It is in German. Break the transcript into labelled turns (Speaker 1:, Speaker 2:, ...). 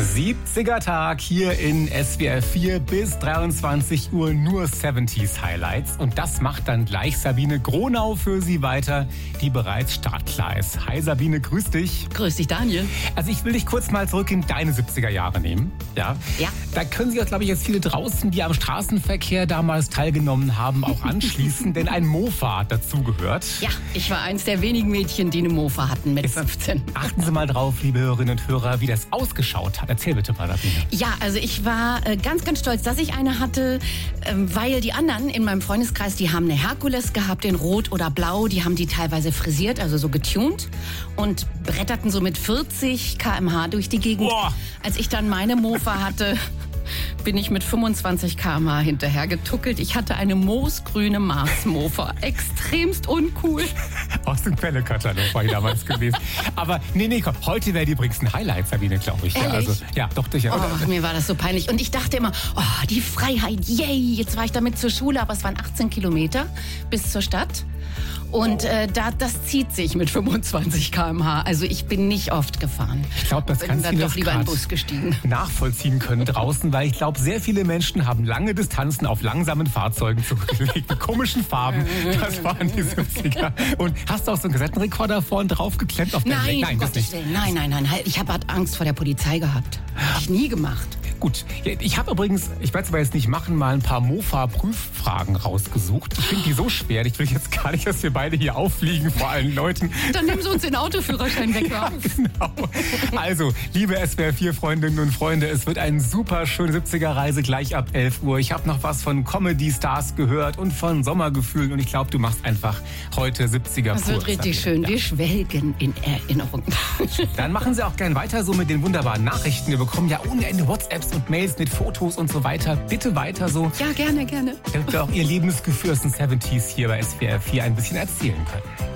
Speaker 1: 70er Tag hier in SWR 4 bis 23 Uhr nur 70s Highlights. Und das macht dann gleich Sabine Gronau für Sie weiter, die bereits startklar ist. Hi Sabine, grüß dich.
Speaker 2: Grüß dich, Daniel.
Speaker 1: Also ich will dich kurz mal zurück in deine 70er Jahre nehmen. Ja. Da können sich auch, glaube ich, jetzt viele draußen, die am Straßenverkehr damals teilgenommen haben, auch anschließen, denn ein Mofa hat dazugehört.
Speaker 2: Ja, ich war eins der wenigen Mädchen, die eine Mofa hatten mit 15.
Speaker 1: Achten Sie mal drauf, liebe Hörerinnen und Hörer, wie das ausgeschaut hat. Erzähl bitte mal, Sabine.
Speaker 2: Ja, also ich war ganz, ganz stolz, dass ich eine hatte, weil die anderen in meinem Freundeskreis, die haben eine Herkules gehabt in Rot oder Blau. Die haben die teilweise frisiert, also so getuned und bretterten so mit 40 km/h durch die Gegend.
Speaker 1: Boah.
Speaker 2: Als ich dann meine Mofa hatte, bin ich mit 25 km/h hinterher getuckelt. Ich hatte eine moosgrüne Mars-Mofa. Extremst uncool.
Speaker 1: Aus dem Quellekatalog war ich damals gewesen. Aber nee, komm, heute wäre die übrigens ein Highlight, Sabine, glaube ich.
Speaker 2: Ehrlich?
Speaker 1: Ja, doch, durchaus.
Speaker 2: Oh, mir war das so peinlich. Und ich dachte immer, oh, die Freiheit, yay. Jetzt war ich damit zur Schule, aber es waren 18 Kilometer bis zur Stadt. Und das zieht sich mit 25 km/h. Also ich bin nicht oft gefahren.
Speaker 1: Ich glaube, das ganz
Speaker 2: bin
Speaker 1: viele
Speaker 2: dann doch lieber in den Bus gestiegen.
Speaker 1: nachvollziehen können draußen, weil ich glaube, sehr viele Menschen haben lange Distanzen auf langsamen Fahrzeugen zurückgelegt, mit komischen Farben. Das waren die 70er. Und hast du auch so einen Kassettenrekorder vorne draufgeklemmt auf dein Lenk?
Speaker 2: Nein,
Speaker 1: das nicht.
Speaker 2: Nein. Ich habe Angst vor der Polizei gehabt. Hab ich nie gemacht.
Speaker 1: Gut, ich habe übrigens, ich werde es aber jetzt nicht machen, mal ein paar Mofa-Prüffragen rausgesucht. Ich finde die so schwer, ich will jetzt gar nicht, dass wir beide hier auffliegen vor allen Leuten.
Speaker 2: Dann nehmen Sie uns den Autoführerschein weg.
Speaker 1: Ja, genau. Also, liebe SWR4-Freundinnen und Freunde, es wird eine super schöne 70er-Reise gleich ab 11 Uhr. Ich habe noch was von Comedy-Stars gehört und von Sommergefühlen und ich glaube, du machst einfach heute 70er
Speaker 2: Das wird richtig schön. Wir schwelgen in Erinnerung.
Speaker 1: Dann machen Sie auch gern weiter so mit den wunderbaren Nachrichten. Wir bekommen ja ohne Ende WhatsApps und Mails mit Fotos und so weiter. Bitte weiter so.
Speaker 2: Ja, gerne.
Speaker 1: Damit wir auch Ihr Lebensgefühl aus den 70s hier bei SWR 4 ein bisschen erzählen können.